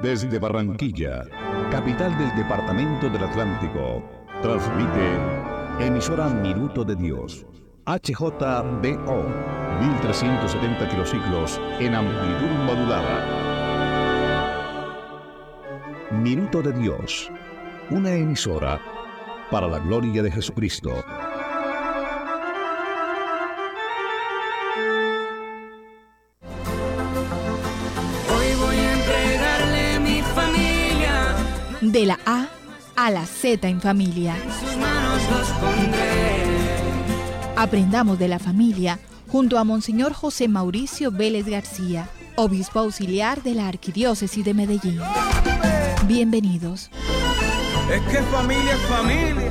Desde Barranquilla, capital del departamento del Atlántico, transmite emisora Minuto de Dios, HJBO, 1370 kilociclos en amplitud modulada. Minuto de Dios, una emisora para la gloria de Jesucristo. De la A a la Z en familia. En sus manos los pondré. Aprendamos de la familia junto a Monseñor José Mauricio Vélez García, obispo auxiliar de la Arquidiócesis de Medellín. Bienvenidos. Es que familia es familia.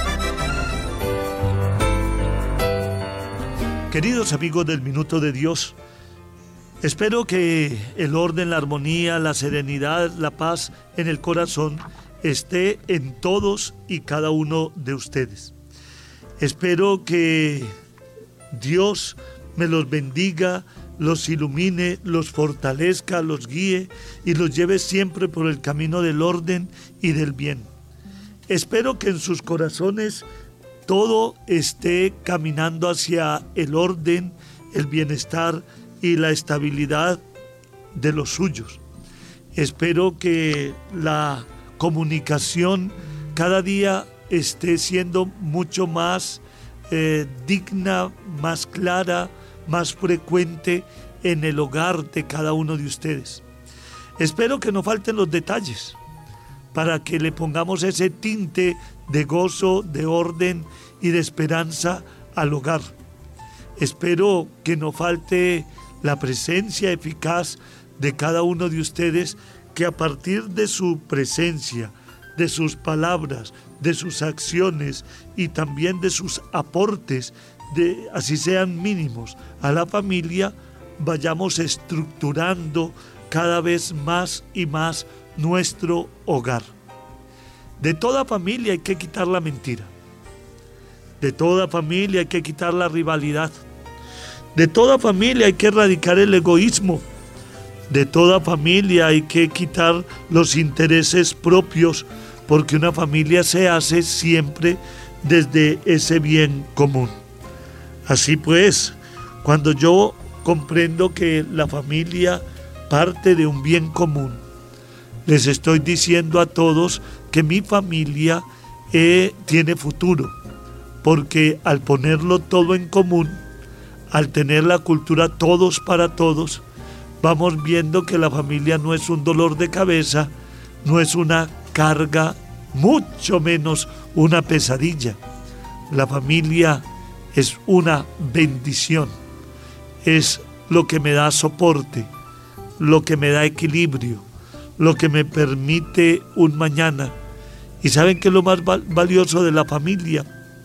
Queridos amigos del Minuto de Dios, espero que el orden, la armonía, la serenidad, la paz en el corazón esté en todos y cada uno de ustedes. Espero que Dios me los bendiga, los ilumine, los fortalezca, los guíe y los lleve siempre por el camino del orden y del bien. Espero que en sus corazones todo esté caminando hacia el orden, el bienestar y la estabilidad de los suyos. Espero que la comunicación cada día esté siendo mucho más digna, más clara, más frecuente en el hogar de cada uno de ustedes. Espero que no falten los detalles para que le pongamos ese tinte de gozo, de orden y de esperanza al hogar. Espero que no falte la presencia eficaz de cada uno de ustedes, que a partir de su presencia, de sus palabras, de sus acciones y también de sus aportes, así sean mínimos, a la familia, vayamos estructurando cada vez más y más nuestro hogar. De toda familia hay que quitar la mentira. De toda familia hay que quitar la rivalidad. De toda familia hay que erradicar el egoísmo. De toda familia hay que quitar los intereses propios, porque una familia se hace siempre desde ese bien común. Así pues, cuando yo comprendo que la familia parte de un bien común, les estoy diciendo a todos que mi familia tiene futuro, porque al ponerlo todo en común, al tener la cultura todos para todos, vamos viendo que la familia no es un dolor de cabeza, no es una carga, mucho menos una pesadilla. La familia es una bendición, es lo que me da soporte, lo que me da equilibrio, lo que me permite un mañana. ¿Y saben qué es lo más valioso de la familia?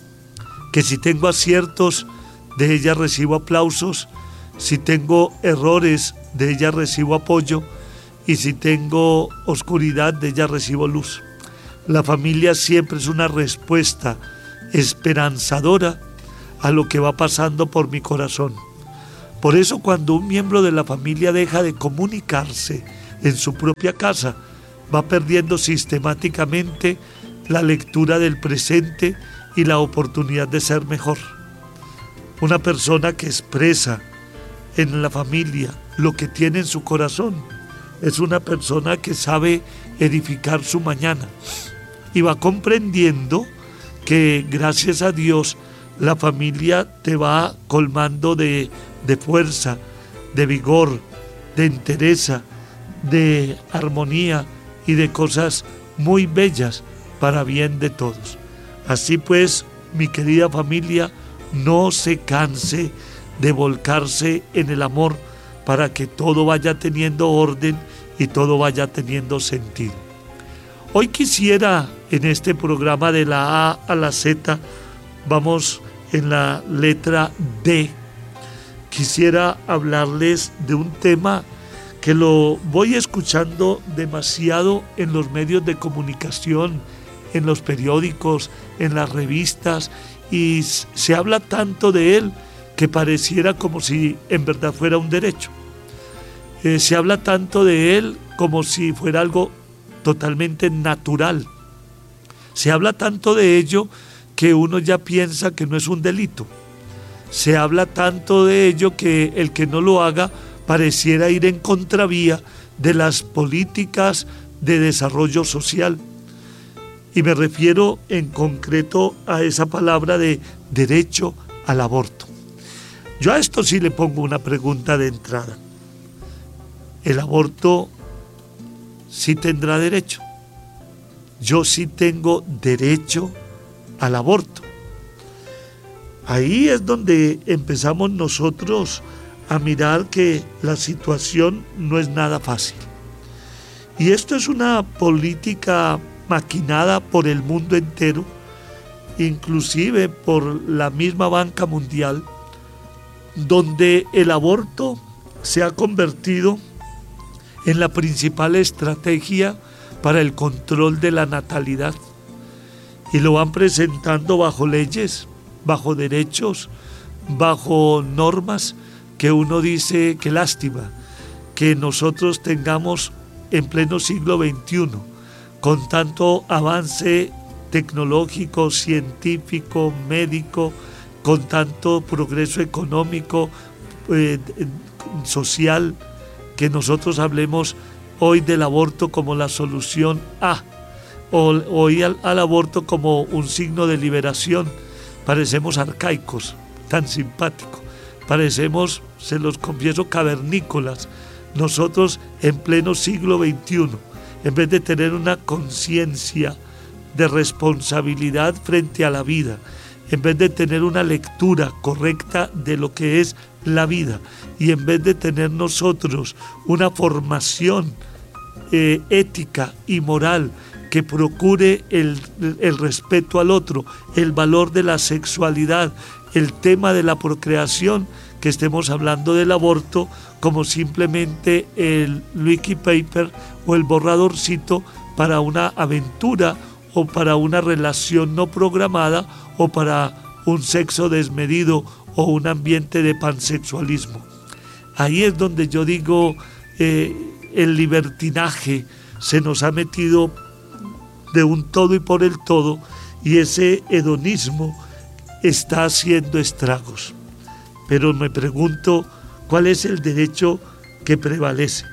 Que si tengo aciertos, de ella recibo aplausos, si tengo errores, de ella recibo apoyo, y si tengo oscuridad, de ella recibo luz. La familia siempre es una respuesta esperanzadora a lo que va pasando por mi corazón. Por eso, cuando un miembro de la familia deja de comunicarse en su propia casa, va perdiendo sistemáticamente la lectura del presente y la oportunidad de ser mejor. Una persona que expresa en la familia lo que tiene en su corazón es una persona que sabe edificar su mañana y va comprendiendo que gracias a Dios la familia te va colmando de fuerza, de vigor, de entereza, de armonía y de cosas muy bellas para bien de todos. Así pues, mi querida familia, no se canse de volcarse en el amor para que todo vaya teniendo orden y todo vaya teniendo sentido. Hoy quisiera, en este programa de la A a la Z, vamos en la letra D. Quisiera hablarles de un tema que lo voy escuchando demasiado en los medios de comunicación, en los periódicos, en las revistas, y se habla tanto de él que pareciera como si en verdad fuera un derecho. Se habla tanto de él como si fuera algo totalmente natural. Se habla tanto de ello que uno ya piensa que no es un delito. Se habla tanto de ello que el que no lo haga pareciera ir en contravía de las políticas de desarrollo social. Y me refiero en concreto a esa palabra de derecho al aborto. Yo a esto sí le pongo una pregunta de entrada. ¿El aborto sí tendrá derecho? Yo sí tengo derecho al aborto. Ahí es donde empezamos nosotros a mirar que la situación no es nada fácil. Y esto es una política maquinada por el mundo entero, inclusive por la misma Banca Mundial, donde el aborto se ha convertido en la principal estrategia para el control de la natalidad. Y lo van presentando bajo leyes, bajo derechos, bajo normas que uno dice que lástima que nosotros tengamos en pleno siglo XXI, con tanto avance tecnológico, científico, médico, con tanto progreso económico, social, que nosotros hablemos hoy del aborto como la solución a, o hoy al aborto como un signo de liberación. Parecemos arcaicos, tan simpáticos, parecemos, se los confieso, cavernícolas. Nosotros en pleno siglo XXI, en vez de tener una conciencia de responsabilidad frente a la vida, en vez de tener una lectura correcta de lo que es la vida, y en vez de tener nosotros una formación ética y moral que procure el respeto al otro, el valor de la sexualidad, el tema de la procreación, que estemos hablando del aborto como simplemente el wiki paper o el borradorcito para una aventura o para una relación no programada o para un sexo desmedido o un ambiente de pansexualismo. Ahí es donde yo digo, el libertinaje se nos ha metido de un todo y por el todo, y ese hedonismo está haciendo estragos. Pero me pregunto, ¿cuál es el derecho que prevalece?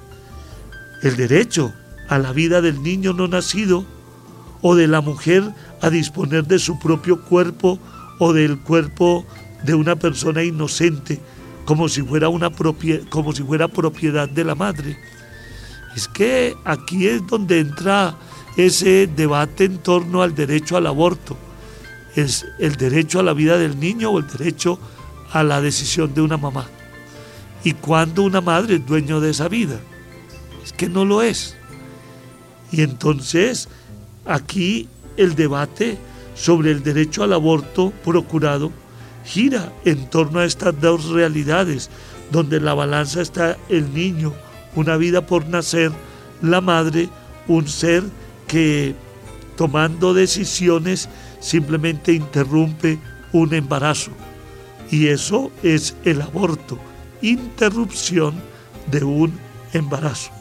¿El derecho a la vida del niño no nacido o de la mujer a disponer de su propio cuerpo o del cuerpo de una persona inocente como si fuera propiedad de la madre? Es que aquí es donde entra ese debate en torno al derecho al aborto. ¿Es el derecho a la vida del niño o el derecho a la decisión de una mamá? ¿Y cuándo una madre es dueño de esa vida? Es que no lo es. Y entonces aquí el debate sobre el derecho al aborto procurado gira en torno a estas dos realidades, donde en la balanza está el niño, una vida por nacer, la madre, un ser que tomando decisiones simplemente interrumpe un embarazo. Y eso es el aborto, interrupción de un embarazo.